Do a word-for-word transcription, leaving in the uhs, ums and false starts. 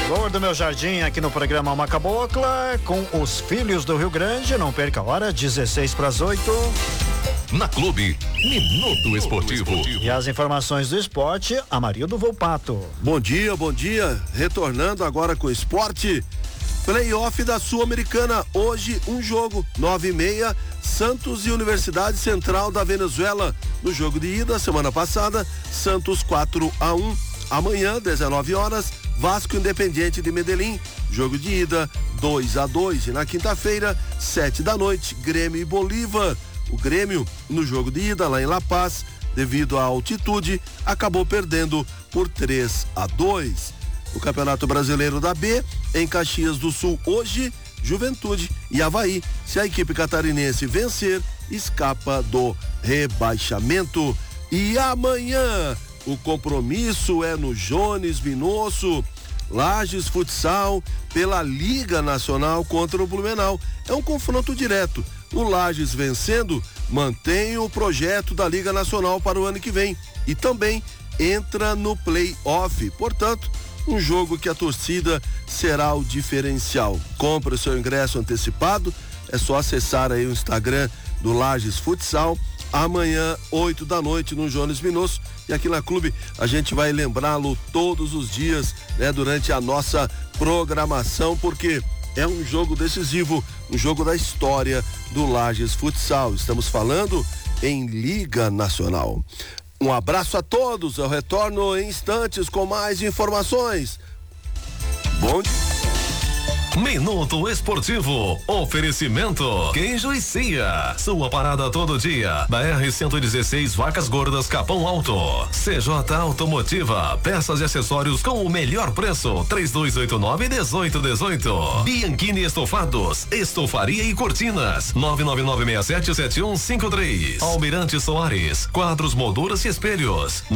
Flor do Meu Jardim, aqui no programa Uma Cabocla, com os Filhos do Rio Grande. Não perca a hora, dezesseis para as oito. Na Clube, Minuto Esportivo. E as informações do esporte, Amarildo Volpato. Bom dia, bom dia. Retornando agora com o esporte. Playoff da Sul-Americana. Hoje, um jogo, nove e meia, Santos e Universidade Central da Venezuela. No jogo de ida, semana passada, Santos quatro a um. Amanhã, dezenove horas, Vasco Independiente de Medellín, jogo de ida dois a dois. E na quinta-feira, sete da noite, Grêmio e Bolívar. O Grêmio, no jogo de ida lá em La Paz, devido à altitude, acabou perdendo por três a dois. O Campeonato Brasileiro da B, em Caxias do Sul, hoje, Juventude e Avaí. Se a equipe catarinense vencer, escapa do rebaixamento. E amanhã, o compromisso é no Jones Minosso, Lages Futsal, pela Liga Nacional contra o Blumenau. É um confronto direto. O Lages vencendo, mantém o projeto da Liga Nacional para o ano que vem e também entra no play-off. Portanto, um jogo que a torcida será o diferencial. Compre o seu ingresso antecipado, é só acessar aí o Instagram do Lages Futsal. Amanhã, oito da noite, no Jones Minosso. E aqui na Clube a gente vai lembrá-lo todos os dias, né, durante a nossa programação, porque é um jogo decisivo, um jogo da história do Lages Futsal. Estamos falando em Liga Nacional. Um abraço a todos, eu retorno em instantes com mais informações. Bom dia. Minuto Esportivo, oferecimento Queijo e Cia, sua parada todo dia, da R cento e dezesseis Vacas Gordas Capão Alto. C J Automotiva, peças e acessórios com o melhor preço, três dois oito nove, dezoito dezoito. Bianchini Estofados, estofaria e cortinas, nove nove nove seis sete sete um cinco três. Almirante Soares, quadros, molduras e espelhos.